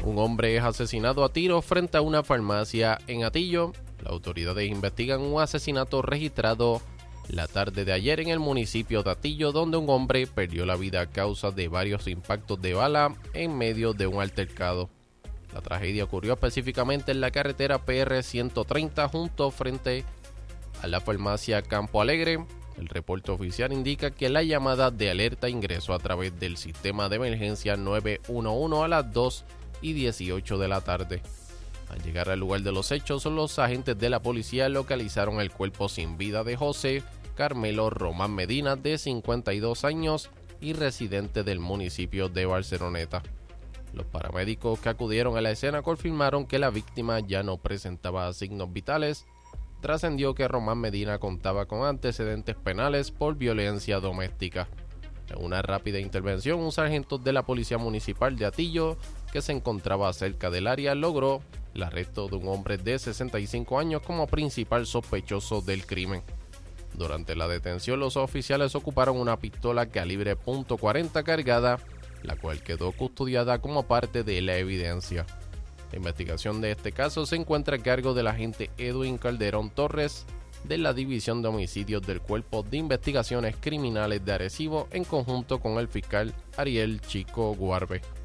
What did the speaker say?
Un hombre es asesinado a tiros frente a una farmacia en Atillo. Las autoridades investigan un asesinato registrado la tarde de ayer en el municipio de Atillo, donde un hombre perdió la vida a causa de varios impactos de bala en medio de un altercado. La tragedia ocurrió específicamente en la carretera PR 130 junto frente a la farmacia Campo Alegre. El reporte oficial indica que la llamada de alerta ingresó a través del sistema de emergencia 911 a las 2:18 de la tarde. Al llegar al lugar de los hechos, los agentes de la policía localizaron el cuerpo sin vida de José Carmelo Román Medina, de 52 años y residente del municipio de Barceloneta. Los paramédicos que acudieron a la escena confirmaron que la víctima ya no presentaba signos vitales. Trascendió que Román Medina contaba con antecedentes penales por violencia doméstica. En una rápida intervención, un sargento de la Policía Municipal de Atillo, que se encontraba cerca del área, logró el arresto de un hombre de 65 años como principal sospechoso del crimen. Durante la detención, los oficiales ocuparon una pistola calibre .40 cargada, la cual quedó custodiada como parte de la evidencia. La investigación de este caso se encuentra a cargo del agente Edwin Calderón Torres, de la División de Homicidios del Cuerpo de Investigaciones Criminales de Arecibo, en conjunto con el fiscal Ariel Chico Guarbe.